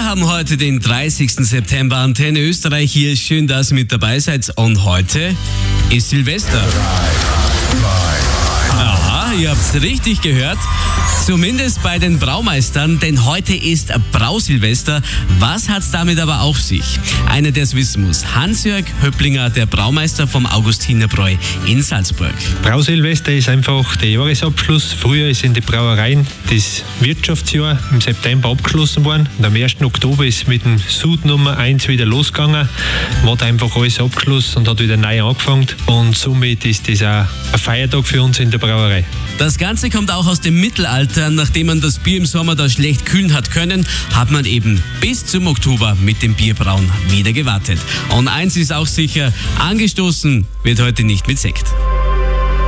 haben heute den 30. September, Antenne Österreich hier. Schön, dass ihr mit dabei seid. Und heute ist Silvester. Aha, ihr habt's richtig gehört. Zumindest bei den Braumeistern, denn heute ist Brausilvester. Was hat's damit aber auf sich? Einer, der es wissen muss. Hans-Jörg Höpplinger, der Braumeister vom Augustinerbräu in Salzburg. Brausilvester ist einfach der Jahresabschluss. Früher ist in den Brauereien das Wirtschaftsjahr im September abgeschlossen worden. Und am 1. Oktober ist mit dem Sud Nummer 1 wieder losgegangen. Man hat einfach alles abgeschlossen und hat wieder neu angefangen. Und somit ist das auch ein Feiertag für uns in der Brauerei. Das Ganze kommt auch aus dem Mittelalter. Nachdem man das Bier im Sommer da schlecht kühlen hat können, hat man eben bis zum Oktober mit dem Bierbrauen wieder gewartet. Und eins ist auch sicher, angestoßen wird heute nicht mit Sekt.